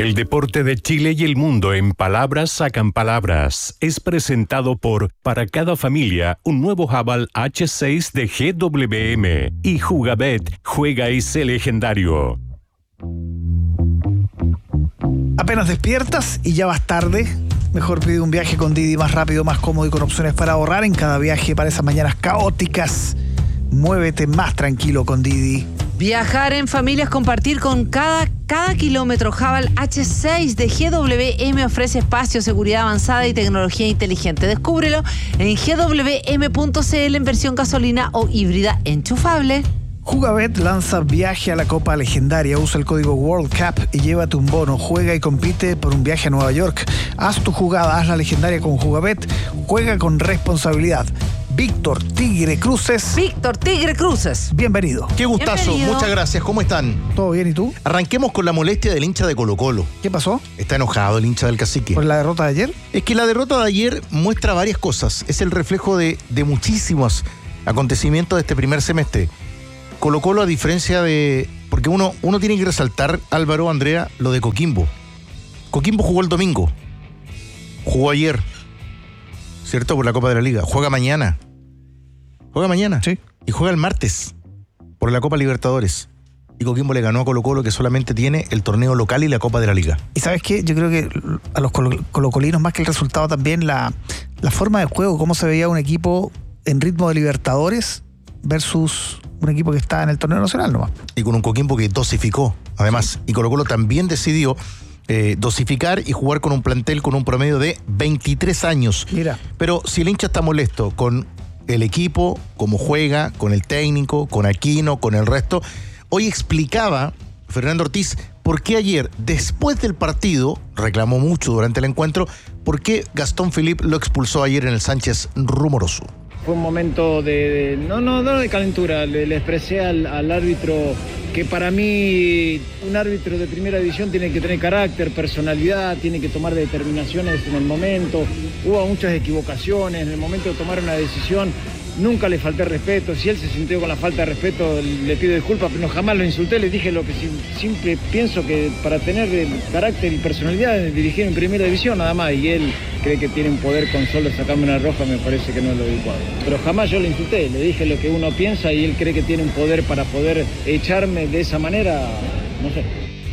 El deporte de Chile y el mundo en palabras sacan palabras. Es presentado por Para cada familia, un nuevo Haval H6 de GWM. Y Jugabet, juega y sé legendario. Apenas despiertas y ya vas tarde. Mejor pide un viaje con Didi, más rápido, más cómodo y con opciones para ahorrar en cada viaje para esas mañanas caóticas. Muévete más tranquilo con Didi. Viajar en familia es compartir con cada kilómetro. Haval H6 de GWM ofrece espacio, seguridad avanzada y tecnología inteligente. Descúbrelo en gwm.cl en versión gasolina o híbrida enchufable. Jugabet lanza viaje a la Copa Legendaria. Usa el código World Cup y llévate un bono. Juega y compite por un viaje a Nueva York. Haz tu jugada, haz la legendaria con Jugabet. Juega con responsabilidad. Víctor Tigre Cruces. Bienvenido. Qué gustazo, Bienvenido. Muchas gracias. ¿Cómo están? ¿Todo bien y tú? Arranquemos con la molestia del hincha de Colo-Colo. ¿Qué pasó? Está enojado el hincha del Cacique. ¿Por la derrota de ayer? Es que la derrota de ayer muestra varias cosas. Es el reflejo de muchísimos acontecimientos de este primer semestre. Colo-Colo, a diferencia de... Porque uno tiene que resaltar, Álvaro, Andrea, lo de Coquimbo. Coquimbo jugó el domingo. Jugó ayer. ¿Cierto? Por la Copa de la Liga. Juega mañana. Sí. Y juega el martes. Por la Copa Libertadores. Y Coquimbo le ganó a Colo-Colo, que solamente tiene el torneo local y la Copa de la Liga. ¿Y sabes qué? Yo creo que a los colocolinos, más que el resultado, también la forma de juego, cómo se veía un equipo en ritmo de Libertadores versus un equipo que está en el torneo nacional nomás. Y con un Coquimbo que dosificó, además. Y Colo-Colo también decidió dosificar y jugar con un plantel con un promedio de 23 años. Mira. Pero si el hincha está molesto con el equipo, cómo juega, con el técnico, con Aquino, con el resto, hoy explicaba Fernando Ortiz por qué ayer, después del partido, reclamó mucho durante el encuentro, por qué Gastón Philippe lo expulsó ayer en el Sánchez Rumoroso. Fue un momento no de calentura. Le expresé al árbitro que para mí un árbitro de primera división tiene que tener carácter, personalidad, tiene que tomar determinaciones en el momento. Hubo muchas equivocaciones en el momento de tomar una decisión. Nunca le falté respeto. Si él se sintió con la falta de respeto, le pido disculpas, pero jamás lo insulté. Le dije lo que siempre pienso, que para tener carácter y personalidad de dirigir en primera división nada más. Y él cree que tiene un poder con solo sacarme una roja, me parece que no es lo adecuado. Pero jamás yo le insulté, le dije lo que uno piensa y él cree que tiene un poder para poder echarme de esa manera, no sé.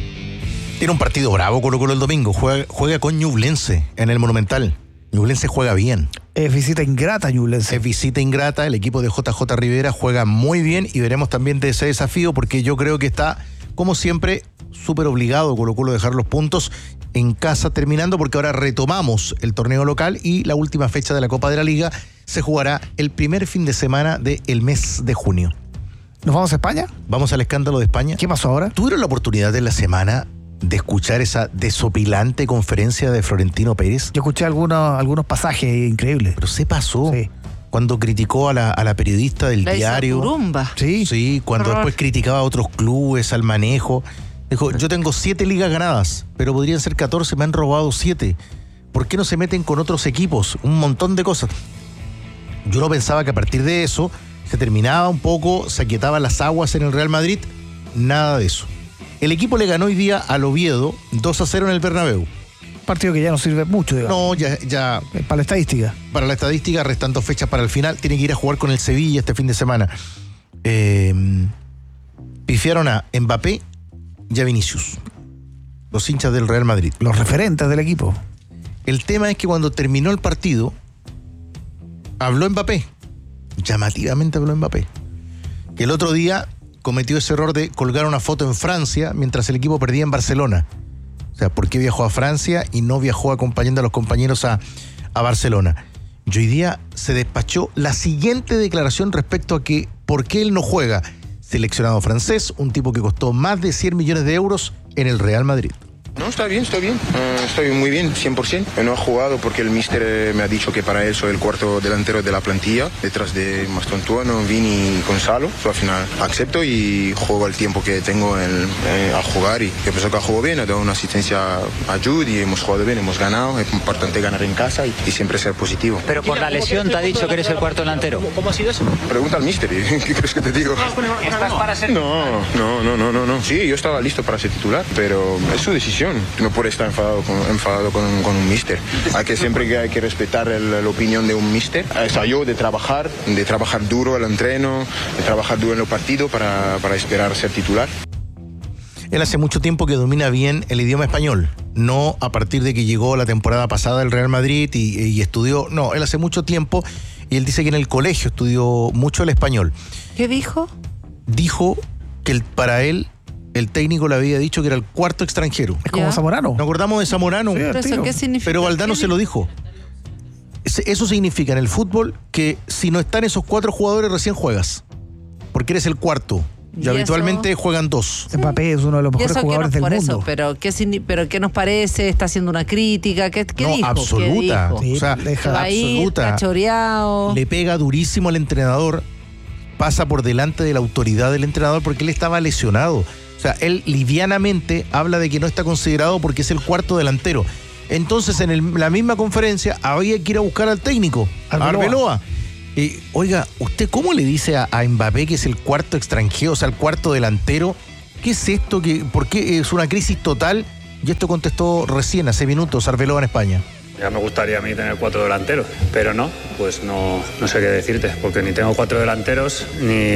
Tiene un partido bravo Colo-Colo el domingo. Juega con Ñublense en el Monumental. Ñublense juega bien. Es visita ingrata, Ñublense. Es visita ingrata, el equipo de JJ Rivera juega muy bien y veremos también de ese desafío, porque yo creo que está, como siempre, súper obligado Colo-Colo a dejar los puntos en casa terminando, porque ahora retomamos el torneo local y la última fecha de la Copa de la Liga se jugará el primer fin de semana del mes de junio. ¿Nos vamos a España? Vamos al escándalo de España. ¿Qué pasó ahora? ¿Tuvieron la oportunidad en la semana de escuchar esa desopilante conferencia de Florentino Pérez? Yo escuché algunos pasajes increíbles. Pero se pasó. Sí. Cuando criticó a la periodista del La diario. hizo turumba. Sí, cuando después criticaba a otros clubes, al manejo. Dijo, yo tengo 7 ligas ganadas, pero podrían ser 14, me han robado 7. ¿Por qué no se meten con otros equipos? Un montón de cosas. Yo no pensaba que a partir de eso se terminaba un poco, se aquietaban las aguas en el Real Madrid. Nada de eso. El equipo le ganó hoy día al Oviedo 2-0 en el Bernabéu. Partido que ya no sirve mucho, digamos. No, ya Para la estadística. para la estadística, restando fechas para el final, tiene que ir a jugar con el Sevilla este fin de semana. Pifiaron a Mbappé y a Vinicius, los hinchas del Real Madrid. Los referentes del equipo. El tema es que cuando terminó el partido, habló Mbappé. Llamativamente habló Mbappé. Que el otro día cometió ese error de colgar una foto en Francia mientras el equipo perdía en Barcelona. O sea, ¿por qué viajó a Francia y no viajó acompañando a los compañeros a Barcelona? Y hoy día se despachó la siguiente declaración respecto a que por qué él no juega. Seleccionado francés, un tipo que costó más de 100 millones de euros en el Real Madrid. No, está bien. Estoy muy bien, 100%. No he jugado porque el míster me ha dicho que para él soy el cuarto delantero de la plantilla, detrás de Mastontuano, Vini y Gonzalo. Al final acepto y juego el tiempo que tengo a jugar. Y yo pienso que juego bien, he dado una asistencia a Jude y hemos jugado bien, hemos ganado. Es importante ganar en casa y siempre ser positivo. Pero por la lesión te ha dicho que eres el cuarto delantero. ¿Cómo ha sido eso? Pregunta al míster, ¿qué crees que te digo? ¿Estás para ser? No. Sí, yo estaba listo para ser titular, pero es su decisión. opinión. No puedes estar enfadado con un míster. Siempre hay que respetar la opinión de un míster. Yo de trabajar duro el entreno, de trabajar duro en los partidos para esperar ser titular. Él hace mucho tiempo que domina bien el idioma español, no a partir de que llegó la temporada pasada al Real Madrid y estudió, no, él hace mucho tiempo y él dice que en el colegio estudió mucho el español. ¿Qué dijo? Dijo que para él el técnico le había dicho que era el cuarto extranjero. Es como Ya. Zamorano. Nos acordamos de Zamorano, Sí, ¿Pero eso qué significa? pero Valdano se lo dijo. Eso significa en el fútbol que si no están esos 4 jugadores recién juegas, porque eres el cuarto. Y ¿Y habitualmente juegan 2. Mbappé es uno de los ¿Y mejores eso jugadores del por mundo. eso? ¿Pero qué nos parece? ¿Está haciendo una crítica? ¿Qué No, dijo? absoluta. ¿Qué dijo? O sea, deja- Va a ir, absoluta. cachoreado. Le pega durísimo al entrenador, pasa por delante de la autoridad del entrenador porque él estaba lesionado. O sea, él livianamente habla de que no está considerado porque es el cuarto delantero. Entonces, en la misma conferencia, había que ir a buscar al técnico, a Arbeloa. Oiga, ¿usted cómo le dice a Mbappé que es el cuarto extranjero, o sea, el cuarto delantero? ¿Qué es esto? ¿Por qué es una crisis total? Y esto contestó recién, hace minutos, Arbeloa en España. Ya me gustaría a mí tener 4 delanteros, pero no sé qué decirte, porque ni tengo 4 delanteros, ni